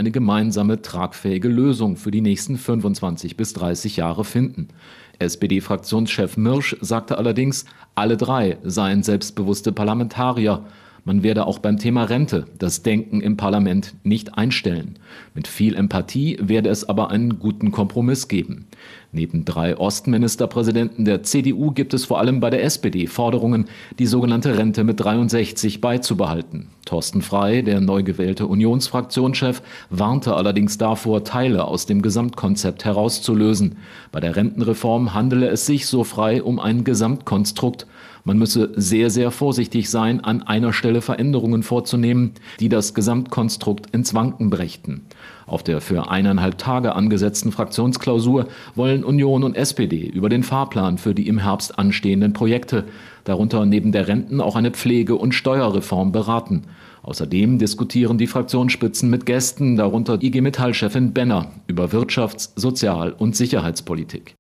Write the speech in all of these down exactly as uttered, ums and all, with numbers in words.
eine gemeinsame, tragfähige Lösung für die nächsten fünfundzwanzig bis dreißig Jahre finden. S P D-Fraktionschef Mirsch sagte allerdings, alle drei seien selbstbewusste Parlamentarier. Man werde auch beim Thema Rente das Denken im Parlament nicht einstellen. Mit viel Empathie werde es aber einen guten Kompromiss geben. Neben drei Ostministerpräsidenten der C D U gibt es vor allem bei der S P D Forderungen, die sogenannte Rente mit dreiundsechzig beizubehalten. Thorsten Frey, der neu gewählte Unionsfraktionschef, warnte allerdings davor, Teile aus dem Gesamtkonzept herauszulösen. Bei der Rentenreform handele es sich, so Frey, um ein Gesamtkonstrukt. Man müsse sehr, sehr vorsichtig sein, an einer Stelle Veränderungen vorzunehmen, die das Gesamtkonstrukt ins Wanken brächten. Auf der für eineinhalb Tage angesetzten Fraktionsklausur wollen Union und S P D über den Fahrplan für die im Herbst anstehenden Projekte, darunter neben der Renten auch eine Pflege- und Steuerreform, beraten. Außerdem diskutieren die Fraktionsspitzen mit Gästen, darunter I G Metall-Chefin Benner, über Wirtschafts-, Sozial- und Sicherheitspolitik.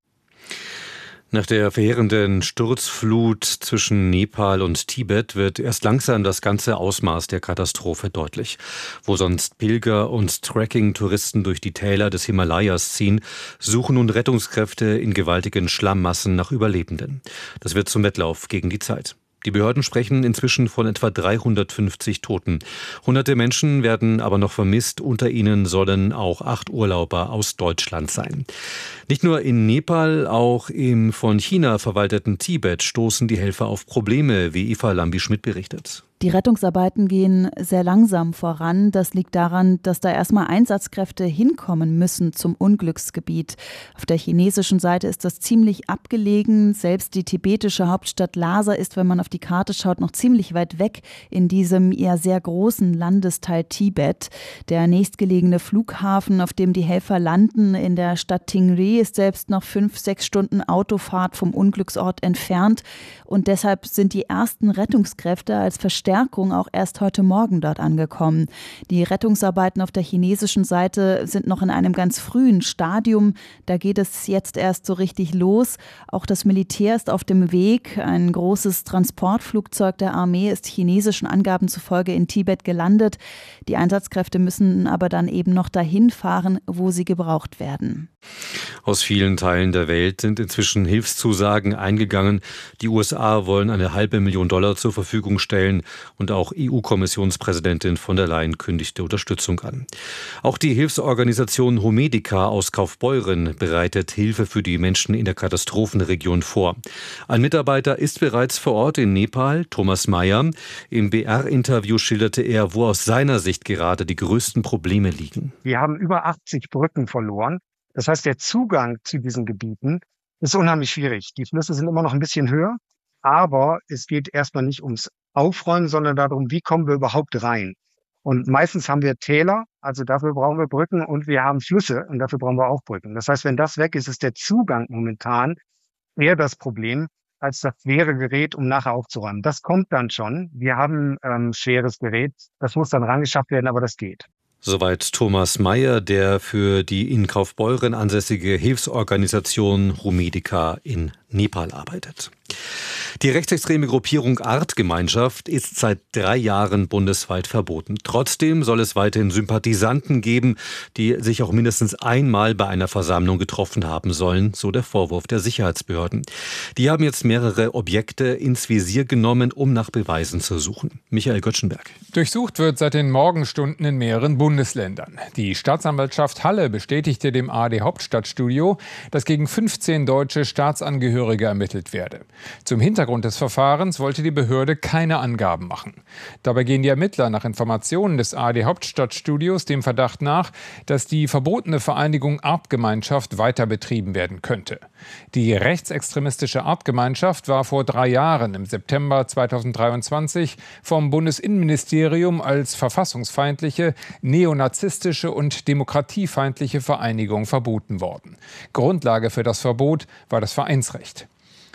Nach der verheerenden Sturzflut zwischen Nepal und Tibet wird erst langsam das ganze Ausmaß der Katastrophe deutlich. Wo sonst Pilger und Trekking-Touristen durch die Täler des Himalayas ziehen, suchen nun Rettungskräfte in gewaltigen Schlammmassen nach Überlebenden. Das wird zum Wettlauf gegen die Zeit. Die Behörden sprechen inzwischen von etwa dreihundertfünfzig Toten. Hunderte Menschen werden aber noch vermisst. Unter ihnen sollen auch acht Urlauber aus Deutschland sein. Nicht nur in Nepal, auch im von China verwalteten Tibet stoßen die Helfer auf Probleme, wie Eva Lambi-Schmidt berichtet. Die Rettungsarbeiten gehen sehr langsam voran. Das liegt daran, dass da erstmal Einsatzkräfte hinkommen müssen zum Unglücksgebiet. Auf der chinesischen Seite ist das ziemlich abgelegen. Selbst die tibetische Hauptstadt Lhasa ist, wenn man auf die Karte schaut, noch ziemlich weit weg in diesem eher sehr großen Landesteil Tibet. Der nächstgelegene Flughafen, auf dem die Helfer landen, in der Stadt Tingri, ist selbst noch fünf, sechs Stunden Autofahrt vom Unglücksort entfernt. Und deshalb sind die ersten Rettungskräfte als Verstärkung Stärkung auch erst heute Morgen dort angekommen. Die Rettungsarbeiten auf der chinesischen Seite sind noch in einem ganz frühen Stadium. Da geht es jetzt erst so richtig los. Auch das Militär ist auf dem Weg. Ein großes Transportflugzeug der Armee ist chinesischen Angaben zufolge in Tibet gelandet. Die Einsatzkräfte müssen aber dann eben noch dahin fahren, wo sie gebraucht werden. Aus vielen Teilen der Welt sind inzwischen Hilfszusagen eingegangen. Die U S A wollen eine halbe Million Dollar zur Verfügung stellen und auch E U-Kommissionspräsidentin von der Leyen kündigte Unterstützung an. Auch die Hilfsorganisation Humedica aus Kaufbeuren bereitet Hilfe für die Menschen in der Katastrophenregion vor. Ein Mitarbeiter ist bereits vor Ort in Nepal, Thomas Meyer. Im B R-Interview schilderte er, wo aus seiner Sicht gerade die größten Probleme liegen. Wir haben über achtzig Brücken verloren. Das heißt, der Zugang zu diesen Gebieten ist unheimlich schwierig. Die Flüsse sind immer noch ein bisschen höher, aber es geht erstmal nicht ums Aufräumen, sondern darum, wie kommen wir überhaupt rein. Und meistens haben wir Täler, also dafür brauchen wir Brücken, und wir haben Flüsse und dafür brauchen wir auch Brücken. Das heißt, wenn das weg ist, ist der Zugang momentan eher das Problem als das schwere Gerät, um nachher aufzuräumen. Das kommt dann schon. Wir haben ähm, schweres Gerät, das muss dann rangeschafft werden, aber das geht. Soweit Thomas Meyer, der für die in Kaufbeuren ansässige Hilfsorganisation Humedica in Nepal arbeitet. Die rechtsextreme Gruppierung Artgemeinschaft ist seit drei Jahren bundesweit verboten. Trotzdem soll es weiterhin Sympathisanten geben, die sich auch mindestens einmal bei einer Versammlung getroffen haben sollen, so der Vorwurf der Sicherheitsbehörden. Die haben jetzt mehrere Objekte ins Visier genommen, um nach Beweisen zu suchen. Michael Göttschenberg. Durchsucht wird seit den Morgenstunden in mehreren Bundesländern. Die Staatsanwaltschaft Halle bestätigte dem A R D Hauptstadtstudio, dass gegen fünfzehn deutsche Staatsangehörige ermittelt werde. Zum Hintergrund des Verfahrens wollte die Behörde keine Angaben machen. Dabei gehen die Ermittler nach Informationen des A R D Hauptstadtstudios dem Verdacht nach, dass die verbotene Vereinigung Artgemeinschaft weiter betrieben werden könnte. Die rechtsextremistische Artgemeinschaft war vor drei Jahren im September zweitausenddreiundzwanzig vom Bundesinnenministerium als verfassungsfeindliche, neonazistische und demokratiefeindliche Vereinigung verboten worden. Grundlage für das Verbot war das Vereinsrecht.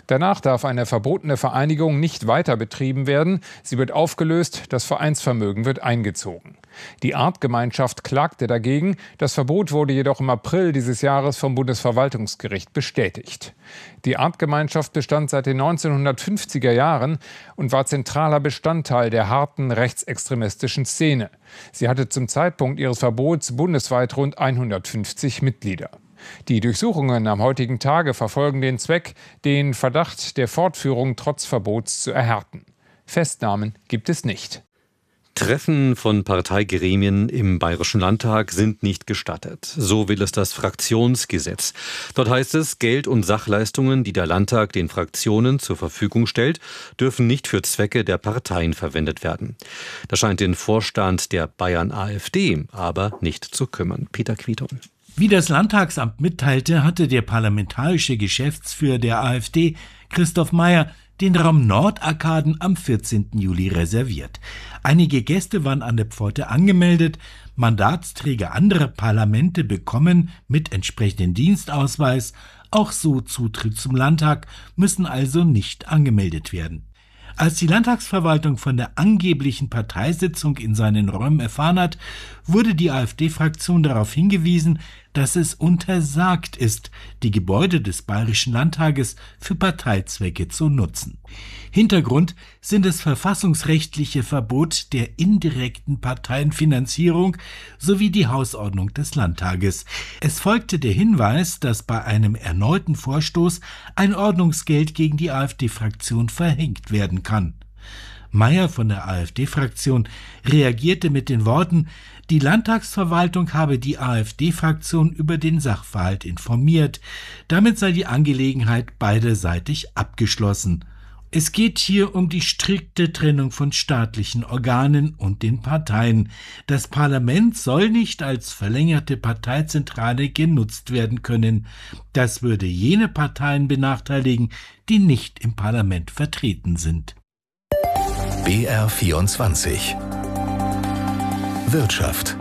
Danach darf eine verbotene Vereinigung nicht weiter betrieben werden. Sie wird aufgelöst, das Vereinsvermögen wird eingezogen. Die Artgemeinschaft klagte dagegen. Das Verbot wurde jedoch im April dieses Jahres vom Bundesverwaltungsgericht bestätigt. Die Artgemeinschaft bestand seit den neunzehnhundertfünfziger Jahren und war zentraler Bestandteil der harten rechtsextremistischen Szene. Sie hatte zum Zeitpunkt ihres Verbots bundesweit rund hundertfünfzig Mitglieder. Die Durchsuchungen am heutigen Tage verfolgen den Zweck, den Verdacht der Fortführung trotz Verbots zu erhärten. Festnahmen gibt es nicht. Treffen von Parteigremien im Bayerischen Landtag sind nicht gestattet. So will es das Fraktionsgesetz. Dort heißt es, Geld- und Sachleistungen, die der Landtag den Fraktionen zur Verfügung stellt, dürfen nicht für Zwecke der Parteien verwendet werden. Das scheint den Vorstand der Bayern AfD aber nicht zu kümmern. Peter Quieton. Wie das Landtagsamt mitteilte, hatte der parlamentarische Geschäftsführer der AfD, Christoph Mayer, den Raum Nordarkaden am vierzehnten Juli reserviert. Einige Gäste waren an der Pforte angemeldet. Mandatsträger anderer Parlamente bekommen mit entsprechendem Dienstausweis auch so Zutritt zum Landtag, müssen also nicht angemeldet werden. Als die Landtagsverwaltung von der angeblichen Parteisitzung in seinen Räumen erfahren hat, wurde die AfD-Fraktion darauf hingewiesen, dass es untersagt ist, die Gebäude des Bayerischen Landtages für Parteizwecke zu nutzen. Hintergrund sind das verfassungsrechtliche Verbot der indirekten Parteienfinanzierung sowie die Hausordnung des Landtages. Es folgte der Hinweis, dass bei einem erneuten Vorstoß ein Ordnungsgeld gegen die AfD-Fraktion verhängt werden kann. Mayer von der AfD-Fraktion reagierte mit den Worten, die Landtagsverwaltung habe die AfD-Fraktion über den Sachverhalt informiert. Damit sei die Angelegenheit beiderseitig abgeschlossen. Es geht hier um die strikte Trennung von staatlichen Organen und den Parteien. Das Parlament soll nicht als verlängerte Parteizentrale genutzt werden können. Das würde jene Parteien benachteiligen, die nicht im Parlament vertreten sind. B R vierundzwanzig Wirtschaft.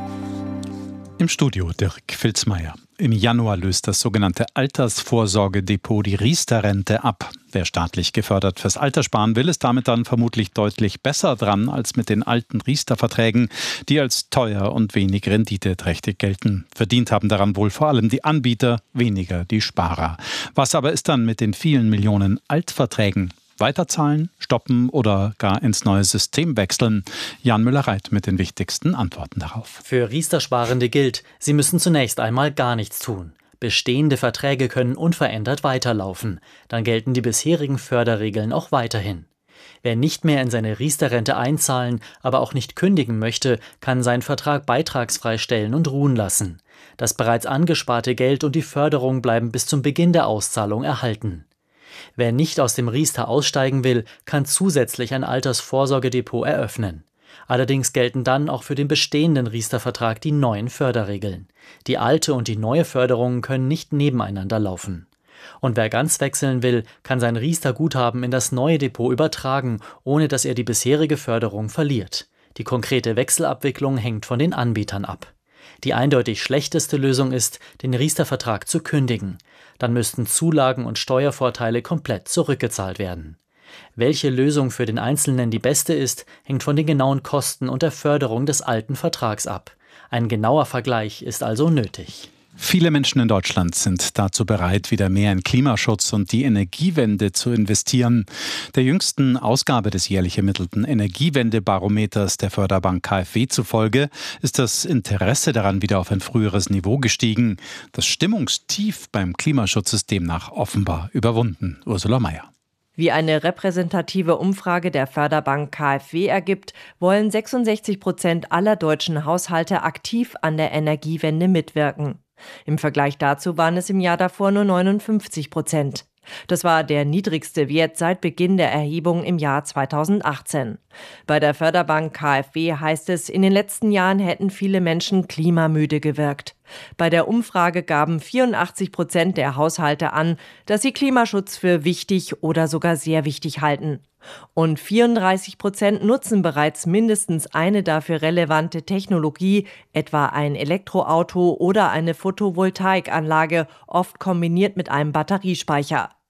Im Studio Dirk Filzmeier. Im Januar löst das sogenannte Altersvorsorgedepot die Riester-Rente ab. Wer staatlich gefördert fürs Alter sparen will, ist damit dann vermutlich deutlich besser dran als mit den alten Riester-Verträgen, die als teuer und wenig renditeträchtig gelten. Verdient haben daran wohl vor allem die Anbieter, weniger die Sparer. Was aber ist dann mit den vielen Millionen Altverträgen? Weiterzahlen, stoppen oder gar ins neue System wechseln? Jan Müller-Reit mit den wichtigsten Antworten darauf. Für Riester-Sparende gilt, sie müssen zunächst einmal gar nichts tun. Bestehende Verträge können unverändert weiterlaufen. Dann gelten die bisherigen Förderregeln auch weiterhin. Wer nicht mehr in seine Riester-Rente einzahlen, aber auch nicht kündigen möchte, kann seinen Vertrag beitragsfrei stellen und ruhen lassen. Das bereits angesparte Geld und die Förderung bleiben bis zum Beginn der Auszahlung erhalten. Wer nicht aus dem Riester aussteigen will, kann zusätzlich ein Altersvorsorgedepot eröffnen. Allerdings gelten dann auch für den bestehenden Riester-Vertrag die neuen Förderregeln. Die alte und die neue Förderung können nicht nebeneinander laufen. Und wer ganz wechseln will, kann sein Riester-Guthaben in das neue Depot übertragen, ohne dass er die bisherige Förderung verliert. Die konkrete Wechselabwicklung hängt von den Anbietern ab. Die eindeutig schlechteste Lösung ist, den Riester-Vertrag zu kündigen. Dann müssten Zulagen und Steuervorteile komplett zurückgezahlt werden. Welche Lösung für den Einzelnen die beste ist, hängt von den genauen Kosten und der Förderung des alten Vertrags ab. Ein genauer Vergleich ist also nötig. Viele Menschen in Deutschland sind dazu bereit, wieder mehr in Klimaschutz und die Energiewende zu investieren. Der jüngsten Ausgabe des jährlich ermittelten Energiewendebarometers der Förderbank KfW zufolge ist das Interesse daran wieder auf ein früheres Niveau gestiegen. Das Stimmungstief beim Klimaschutz ist demnach offenbar überwunden. Ursula Mayer. Wie eine repräsentative Umfrage der Förderbank KfW ergibt, wollen sechsundsechzig Prozent aller deutschen Haushalte aktiv an der Energiewende mitwirken. Im Vergleich dazu waren es im Jahr davor nur neunundfünfzig Prozent. Das war der niedrigste Wert seit Beginn der Erhebung im Jahr zweitausendachtzehn. Bei der Förderbank KfW heißt es, in den letzten Jahren hätten viele Menschen klimamüde gewirkt. Bei der Umfrage gaben vierundachtzig Prozent der Haushalte an, dass sie Klimaschutz für wichtig oder sogar sehr wichtig halten. Und vierunddreißig Prozent nutzen bereits mindestens eine dafür relevante Technologie, etwa ein Elektroauto oder eine Photovoltaikanlage, oft kombiniert mit einem Batteriespeicher.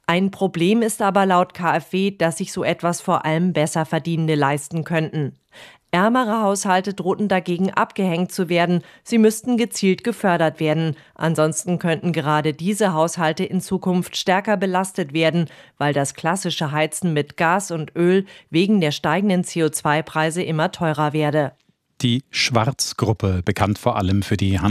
Ein Problem ist aber laut KfW, dass sich so etwas vor allem Besserverdienende leisten könnten. Ärmere Haushalte drohten dagegen abgehängt zu werden. Sie müssten gezielt gefördert werden. Ansonsten könnten gerade diese Haushalte in Zukunft stärker belastet werden, weil das klassische Heizen mit Gas und Öl wegen der steigenden C O zwei Preise immer teurer werde. Die Schwarz-Gruppe, bekannt vor allem für die